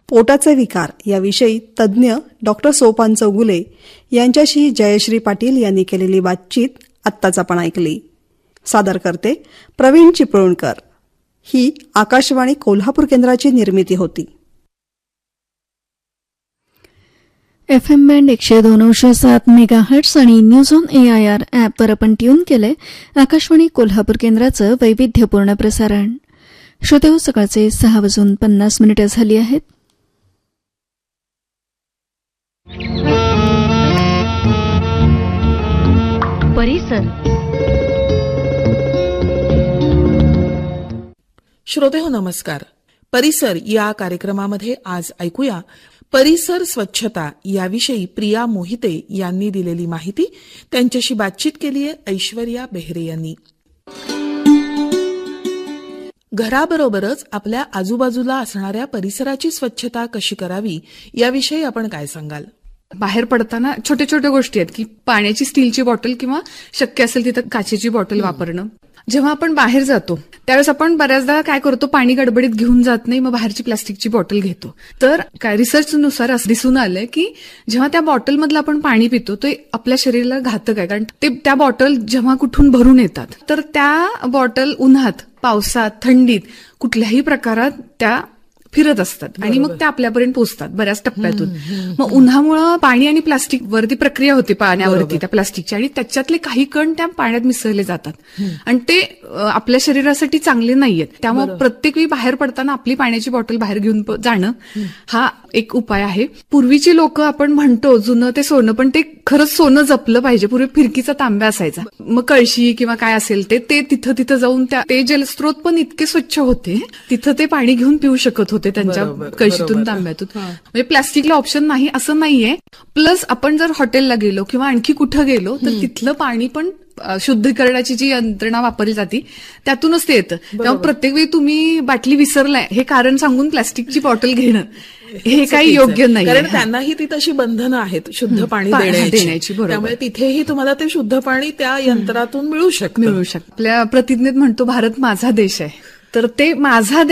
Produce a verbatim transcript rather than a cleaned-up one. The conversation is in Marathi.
पोटाचे विकार याविषयी तज्ज्ञ डॉक्टर सोपान चौगुले यांच्याशी जयश्री पाटील यांनी केलेली बातचीत आत्ताच आपण ऐकली. सादर करते प्रवीण चिपळूणकर. ही आकाशवाणी कोल्हापूर केंद्राची निर्मिती होती. एफ एम बँड एकशे दोन अंश सात मेगा हर्ट्स आणि news on A I R ॲपवर आपण ट्यून केले आकाशवाणी कोल्हापूर केंद्राचं वैविध्यपूर्ण प्रसारण. श्रोतेहो, सकाळचे सहा वाजून पन्नास मिनिटे झाली आहेत. परिसर. श्रोतेहो नमस्कार. परिसर या कार्यक्रमामध्ये आज ऐकूया परिसर स्वच्छता याविषयी प्रिया मोहिते यांनी दिलेली माहिती. त्यांच्याशी बातचीत केली आहे ऐश्वर्या बेहरे यांनी. घराबरोबरच आपल्या आजूबाजूला असणाऱ्या परिसराची स्वच्छता कशी करावी याविषयी आपण काय सांगाल? बाहेर पडताना छोट्या छोट्या गोष्टी आहेत की पाण्याची स्टीलची बॉटल किंवा शक्य असेल तिथं काचेची बॉटल वापरणं. जेव्हा आपण बाहेर जातो त्यावेळेस आपण बऱ्याचदा काय करतो, पाणी गडबडीत घेऊन जात नाही, मग बाहेरची प्लास्टिकची बॉटल घेतो. तर काय रिसर्चनुसार असं दिसून आलंय की जेव्हा त्या बॉटलमधलं आपण पाणी पितो ते आपल्या शरीराला घातक आहे, कारण ते त्या बॉटल जेव्हा कुठून भरून येतात तर त्या बॉटल उन्हात, पावसात, थंडीत कुठल्याही प्रकारात त्या फिरत असतात आणि मग त्या आपल्यापर्यंत पोहोचतात बऱ्याच टप्प्यातून. मग उन्हामुळे पाणी आणि प्लास्टिक वरती प्रक्रिया होते पाण्यावरती त्या प्लास्टिकची, आणि त्याच्यातले काही कण त्या पाण्यात मिसळले जातात आणि ते आपल्या शरीरासाठी चांगले नाहीयेत. त्यामुळे प्रत्येक वेळी बाहेर पडताना आपली पाण्याची बॉटल बाहेर घेऊन जाणं हा एक उपाय आहे. पूर्वीची लोक आपण म्हणतो जुनं ते सोनं, पण ते खरंच सोनं जपलं पाहिजे. पूर्वी फिरकीचा तांब्या असायचा, मग कळशी किंवा काय असेल ते ते तिथं तिथं जाऊन त्या ते जलस्रोत पण इतके स्वच्छ होते, तिथं ते पाणी घेऊन पिऊ शकत होते त्यांच्या कळशीतून, तांब्यातून. म्हणजे प्लास्टिकला ऑप्शन नाही असं नाहीये. प्लस आपण जर हॉटेलला गेलो किंवा आणखी कुठं गेलो तर तिथलं पाणी पण शुद्धीकरणाची जी यंत्रणा वापरली जाते त्यातूनच ते येतं. तेव्हा प्रत्येक वेळी तुम्ही बाटली विसरलाय हे कारण सांगून प्लास्टिकची बॉटल घेणं हे काही योग्य नाही, कारण त्यांनाही ती तशी बंधनं आहेत शुद्ध पाणी देण्याची. त्यामुळे तिथेही तुम्हाला ते शुद्ध पाणी त्या यंत्रातून मिळू शकतं. मिळू शकतं. आपल्या प्रतिज्ञेत म्हणतो भारत माझा देश आहे, तर ते माझा